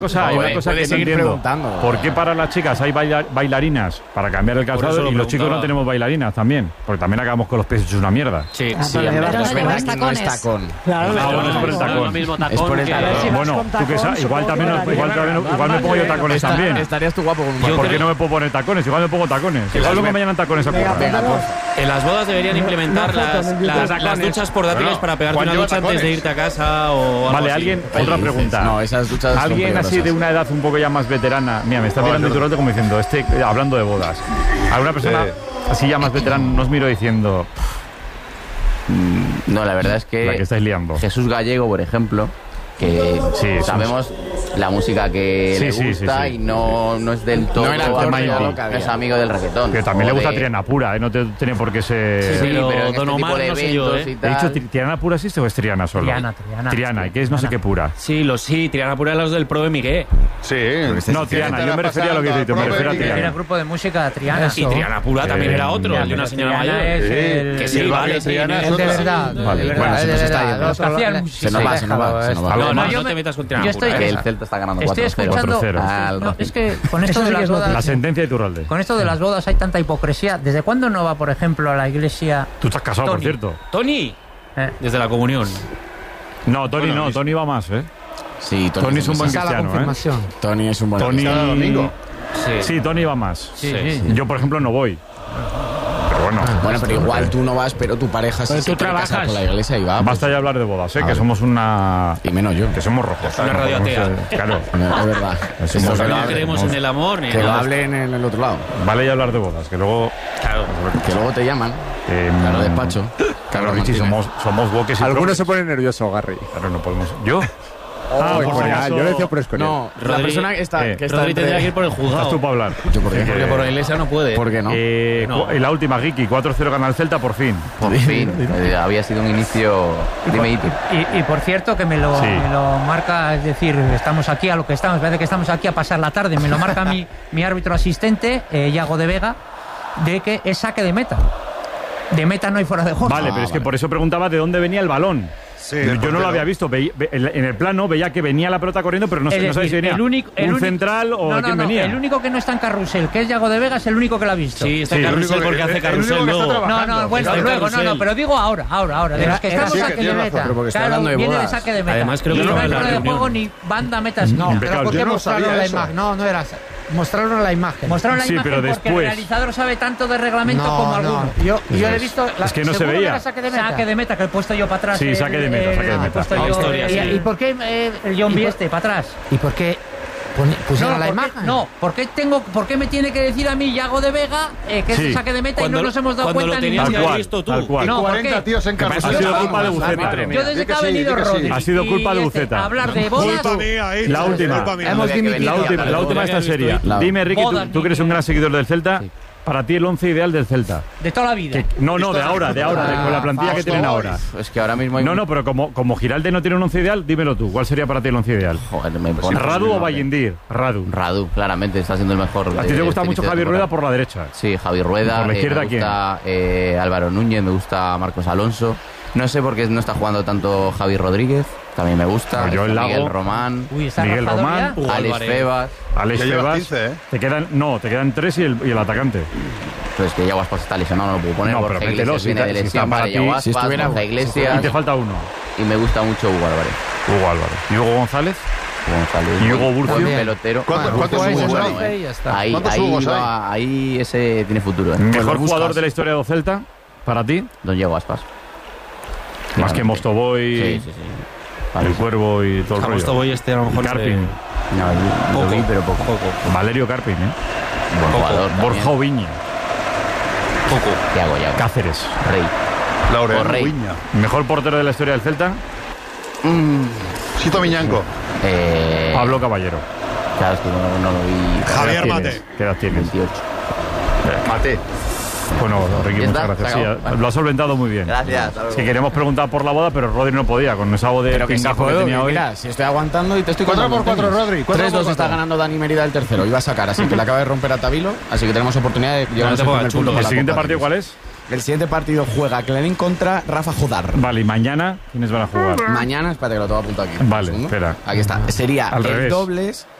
Hay una cosa que no entiendo. preguntando. ¿Por qué para las chicas hay bailarinas para cambiar el calzado y los chicos no tenemos bailarinas también? Porque también acabamos con los pies hechos una mierda. Sí, pero es verdad que no es tacón. Claro, bueno, es por el tacón. Lo mismo tacón Es por el que- tacón. Bueno, tú que sabes, igual me pongo yo tacones también. Estarías tú guapo con un ¿Por qué no me puedo poner tacones? Igual me pongo tacones. Igual luego mañana tacones a currar. Venga, En las bodas deberían implementar las duchas portátiles para pegarte Juan una lleva ducha antes tacones. de irte a casa o algo Vale, así. alguien, otra pregunta. No, esas duchas son Alguien así peligrosas. de una edad un poco ya más veterana. Mira, me está mirando Iturralde como diciendo, hablando de bodas. Alguna persona así ya más veterana nos miro diciendo, No, la verdad es la que que estáis liando. Jesús Gallego, por ejemplo, que Sí, sabemos la música que Sí, le sí, gusta sí. y no es del todo No era el tema no indie. es amigo del reggaetón. Que también le O gusta de- Triana Pura, no tiene por qué ser... Sí, Pero pero en Don este Omar tipo de no sé yo, eventos y ¿He tal. dicho Triana Pura existe o es Triana solo? Triana, ¿y qué es no sé qué pura? Sí, Triana Pura los del Pro de Miguel. Sí. No, Triana, yo me refería a lo que dices, me refiero a Era el Triana. grupo de música Triana. Y Triana Pura también era otro, el de una señora mayor. Que sí, vale, sí, El de verdad. Vale, de bueno, verdad, se de nos está verdad. yendo. Los que hacían Se nos va, se nos va, se nos va. No, yo no te metas con Triana yo Pura. estoy- Que el Celta está ganando 4-0. Estoy escuchando. 4-0. No, es que con esto de las La bodas. sentencia de Iturralde. Con esto de las bodas hay tanta hipocresía. ¿Desde cuándo no va, por ejemplo, a la iglesia? Tú estás casado, por Tony. cierto. Tony, desde la comunión. No, Tony Bueno, no, Tony va más, ¿eh? Sí, Tony es un buen Tony cristiano, ¿eh? Tony es un buen Tony... Cada domingo. Sí, Tony va más. Sí. Yo, por ejemplo, no voy. Pero bueno. Bueno, pero igual tú no vas, pero tu pareja sí Pero se tú quiere casar trabajas. con la iglesia y va. pues, Basta ya hablar de bodas, A que ver. somos una... y menos yo. Que somos rojos. Una radio atea. Claro. Es verdad. Somos Esto que lo No Vale, creemos vamos. en el amor ni que lo nada. hablen en el otro lado. Vale ya hablar de bodas, que luego... Claro. Que luego te llaman Claro, al despacho. Claro, Richie, somos woke y Algunos progres. se ponen nerviosos, Garry. Claro, no podemos... ¿Yo? Por por Escorial, eso- yo lo decía por Escorial. No, la Rodri- persona que está... que está Rodri tendría que ir por el Estás tú juzgado. para hablar. ¿Yo por qué? Porque por la iglesia no puede. ¿Por qué no? No. La última, Ricky, 4-0 gana el Celta por fin. Por fin, había sido un inicio. Dime, Iti. Y por cierto, que me lo marca, es decir, estamos aquí a lo que estamos, parece que estamos aquí a pasar la tarde, me lo marca mi árbitro asistente, Iago de Vega, de que es saque de meta. De meta no hay fuera de juego. Vale, pero es que por eso preguntaba de dónde venía el balón. Sí, Yo no lo había visto. En el plano veía que venía la pelota corriendo, pero no Es sabía si decir, venía el único central o quién venía. el único que no está en carrusel, que es Iago de Vega, es el único que lo ha visto. Sí, está Sí, en el carrusel único porque que- hace el carrusel único que está luego. trabajando. Bueno, Está en luego, carrusel. pero digo ahora. De los que estamos sí, aquí tienes de razón, meta. pero porque está Claro, hablando de viene de bodas. saque de meta. Además, creo que y no no va hay en la fuera de reunión. juego ni banda meta esquina. No, Impecable. pero ¿por Yo qué no mostraron sabía la eso. imagen? No era... Mostraron la imagen. Mostraron la Sí, imagen pero porque el después. realizador sabe tanto de reglamento como alguno. Yo le he visto... Es que no se ¿seguro veía. era saque de meta? Saque de meta, que he puesto yo para atrás. Sí, saque de meta, saque de meta. Puesto La yo, historia, sí. ¿Y por qué el John Bieste para atrás? ¿Y por qué pusieron la imagen? No, ¿por qué me tiene que decir a mí Iago de Vega que Sí. es saque de meta y no nos hemos dado cuando cuenta lo ni tenías Tal que ninguno? haber cual, visto tú. tal cual. No, ¿por 40 qué? tíos en Ha carrusel. sido culpa de Buceta. Yo desde que ha venido Rodri Ha sido culpa de y Buceta. a hablar de bodas. La última. Hemos dimitido. La última esta serie. Dime, Ricky, tú que eres un gran seguidor del Celta, para ti el 11 ideal del Celta. De toda la vida. No, de ahora, con la plantilla que tienen ahora. Es que ahora mismo hay. No, pero como Giralde no tiene un 11 ideal, dímelo tú. ¿Cuál sería para ti el 11 ideal? Joder, me pone. ¿Radu o Vallendir? Radu. Radu, claramente está siendo el mejor. A ti te gusta mucho inicio de Javi Rueda temporada. por la derecha. Sí, Javi Rueda. ¿Por la izquierda me gusta Álvaro Núñez, me gusta Marcos Alonso. No sé por qué no está jugando tanto Javi Rodríguez. También me gusta. Pues yo el Miguel Lago. Román. Uy, está Miguel raspador Román, ya. Hugo Alex Álvarez. Febas. Alex Ya llevas Febas. 15, ¿eh? Te quedan 3 y el atacante. Pues que Yaguaspas está lesionado, no lo puedo poner. No, Borja pero mételo, Iglesias si viene está- de si lesión. está para Vale, ti, Yaguaspas, si estuviera- Borja Y Iglesias. te falta uno. Y me gusta mucho Hugo Álvarez. Hugo Álvarez. ¿Y Hugo González? González. ¿Y Hugo Burcio? Buen pelotero. ¿Cuántos Pues Hugos eso hay? dice y ya está. Ahí, ¿Cuántos ahí, Hugos ahí ese tiene futuro. ¿Mejor lo buscas. jugador de la historia de Celta? ¿Para ti? Don Diego Aspas. Más que Mostoboy, Sí. el Cuervo y todo el Vamos, rollo. voy a lo mejor. Carpin. No, lo vi, pero poco. Valerio Carpin, Buen jugador. Borja Oviña. Yago. Cáceres. Rey. Laureano Rey. Viña. ¿Mejor portero de la historia del Celta? Sito Miñanco. Pablo Caballero. Claro, es que no lo vi. Javier ¿Qué edad Mate. tienes? ¿Qué edad tienes? 28. Mate. Bueno, Ricky, ¿Ya muchas está? gracias. ¿Se Sí, acabó? lo has solventado muy bien. Gracias. hasta Es luego. que queríamos preguntar por la boda, pero Rodri no podía, con esa voz de Pero que sí pingajo que puedo, tenía que hoy. mira, si estoy aguantando y te estoy 4 contando por 4, tenis. Rodri. 4 por 3-2 está 4. ganando Dani Mérida el tercero. Iba a sacar, así que le acaba de romper a Tabilo. Así que tenemos oportunidad de llevarnos te el pongas primer chulo. punto ¿El con la siguiente Copa partido Davis. cuál es? El siguiente partido juega Klein contra Rafa Jodar. Vale, ¿y mañana quiénes van a jugar? Mañana, espérate que lo tengo apuntado aquí. Vale, Un segundo. espera. Aquí está. Sería Al el revés. dobles